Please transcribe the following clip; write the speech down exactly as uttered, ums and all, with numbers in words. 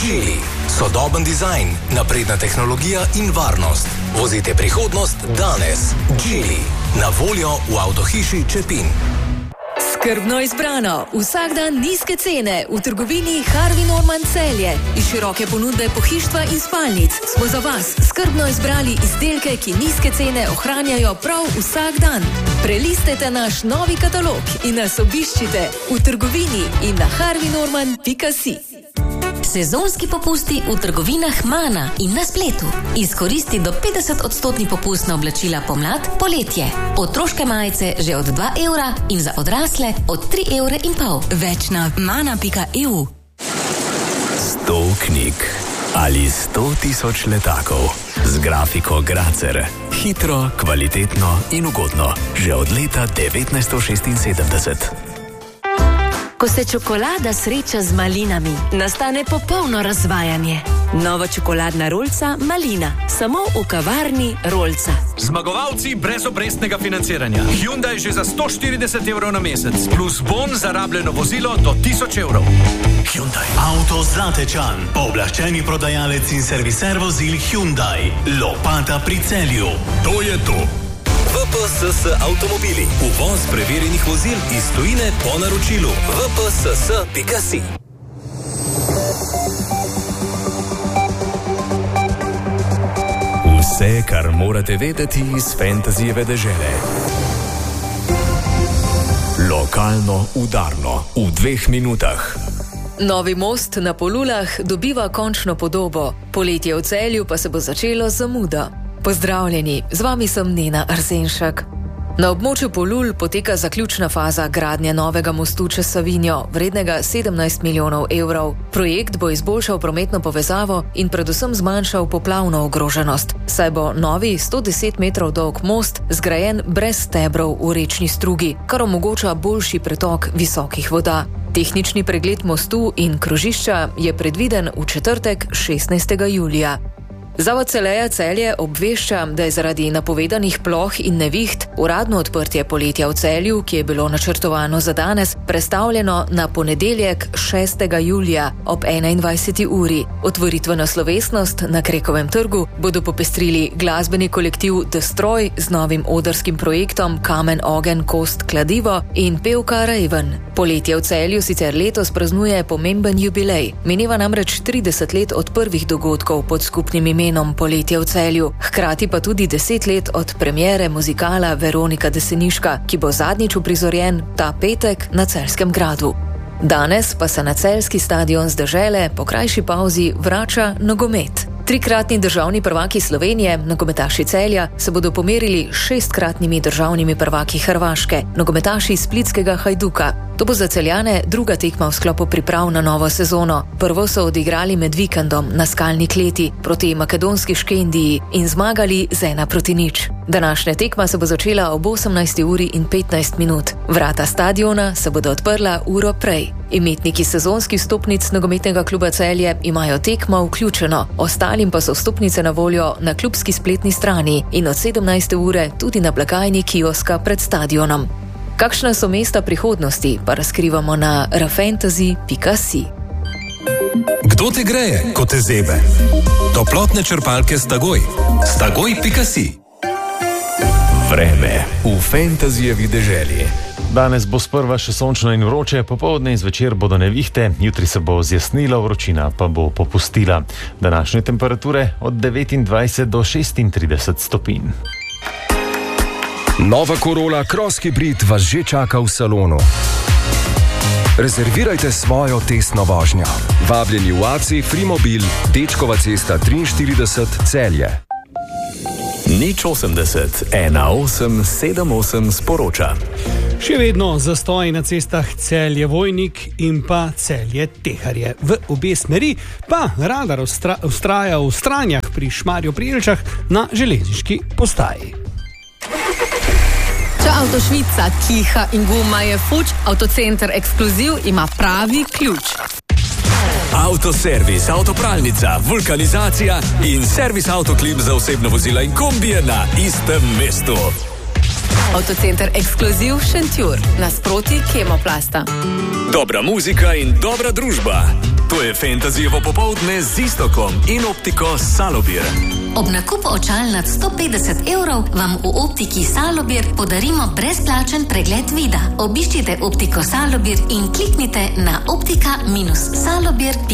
Geely. Sodoben dizajn, napredna tehnologija in varnost. Vozite prihodnost danes. Geely. Na voljo v avtohiši Čepin. Skrbno izbrano. Vsak dan nizke cene v trgovini Harvey Norman Celje. Iz široke ponudbe pohištva in spalnic smo za vas skrbno izbrali izdelke, ki nizke cene ohranjajo prav vsak dan. Prelistite naš novi katalog in nas obiščite v trgovini in na harvey norman pika si. Sezonski popusti v trgovinah Mana in na spletu. Izkoristi do petdeset odstotni popust na oblačila pomlad, poletje. Otroške majice že od dva evra in za odrasle od tri evre in pol. Več na mana pika e u. Sto knjig ali sto tisoč letakov z grafiko Gracer. Hitro, kvalitetno in ugodno. Že od leta devetnajststo šestinsedemdeset. Ko se čokolada sreča z malinami, nastane popolno razvajanje. Nova čokoladna rolca Malina. Samo v kavarni Rolca. Zmagovalci brez obrestnega financiranja. Hyundai že za sto štirideset evrov na mesec. Plus bon za rabljeno vozilo do tisoč evrov. Hyundai. Avto Zlatečan. Pooblaščeni prodajalec in serviser vozil Hyundai. Lopata pri Celju. To je to. V P S S avtomobili. Uvoz preverjenih vozil iz tujine po naročilu. v p s s pika si. Vse, kar morate vedeti iz Fantazijeve dežele. Lokalno udarno v dveh minutah. Novi most na Polulah dobiva končno podobo. Poletje v Celju pa se bo začelo z zamudo. Pozdravljeni, z vami sem Nena Arsenšek. Na območju Polul poteka zaključna faza gradnje novega mostu čez Savinjo, vrednega sedemnajst milijonov evrov. Projekt bo izboljšal prometno povezavo in predvsem zmanjšal poplavno ogroženost, saj bo novi sto deset metrov dolg most zgrajen brez stebrov v rečni strugi, kar omogoča boljši pretok visokih voda. Tehnični pregled mostu in krožišča je predviden v četrtek šestnajstega julija. Zavod Celeja Celje obvešča, da je zaradi napovedanih ploh in neviht uradno odprtje poletja v Celju, ki je bilo načrtovano za danes, prestavljeno na ponedeljek šestega julija ob enaindvajseti uri. Otvoritvena slovesnost na Krekovem trgu bodo popestrili glasbeni kolektiv Destroy z novim odrskim projektom Kamen, ogenj, kost, kladivo in pevka Raven. Poletje v Celju sicer letos praznuje pomemben jubilej. Mineva namreč trideset let od prvih dogodkov pod skupnim imenom Poletje v Celju, hkrati pa tudi deset let od premiere muzikala Veronika Deseniška, ki bo zadnjič uprizorjen ta petek na Celjskem gradu. Danes pa se na celjski stadion z dežele po krajši pauzi vrača nogomet. Trikratni državni prvaki Slovenije, nogometaši Celja, se bodo pomerili s šestkratnimi državnimi prvaki Hrvaške, nogometaši splitskega Hajduka. To bo za Celjane druga tekma v sklopu priprav na novo sezono. Prvo so odigrali med vikendom na Skalni kleti proti makedonski Škendiji in zmagali z ena proti nič. Današnja tekma se bo začela ob osemnajsti uri in petnajst minut. Vrata stadiona se bodo odprla uro prej. Imetniki sezonskih vstopnic nogometnega kluba Celje imajo tekmo vključeno, ostalim pa so vstopnice na voljo na klubski spletni strani in od sedemnajste ure tudi na blagajni kioska pred stadionom. Kakšna so mesta prihodnosti, pa razkrivamo na rafantasy pika si. Kdo te greje, ko te zebe? Toplotne črpalke Stagoj. Stagoj pika si. Vreme v Fantazijevi deželi. Danes bo sprva še sončno in vroče, popoldne in zvečer bodo nevihte, jutri se bo zjasnila, vročina pa bo popustila. Današnje temperature od devetindvajset do šestintrideset stopinj. Nova Corolla Cross Hybrid vas že čaka v salonu. Rezervirajte svojo testno vožnjo. Vabljeni v A C Frimobil, Dečkova cesta triinštirideset, Celje. Nič osemdeset, ena osem sedem osem sporoča. Še vedno zastoji na cestah Celje Vojnik in pa Celje Teharje. V obe smeri pa radar ustraja v Stranjah pri Šmarju pri Jelčah na železniški postaji. Če avto Švica kiha in guma je fuč, Avtocenter Ekskluziv ima pravi ključ. Avtoservis, avtopralnica, vulkanizacija in servis Avtoklip za osebno vozila in kombije na istem mestu. Avtocenter Ekskluziv Šentjur, nasproti Kemoplasta. Dobra muzika in dobra družba. To je Fantasyjevo popoldne z Istokom in optiko Salobir. Ob nakupu očal nad sto petdeset evrov vam v optiki Salobir podarimo brezplačen pregled vida. Obiščite optiko Salobir in kliknite na optika salobir pika si.